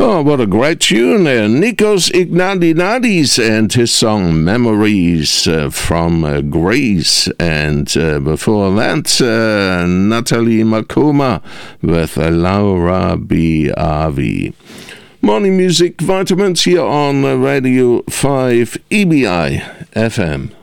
Oh, what a great tune there. Nikos Ignatiadis and his song Memories from Greece. And before that, Natalie Makoma with Laura B. Avi. Morning Music Vitamins here on Radio 5 EBI FM.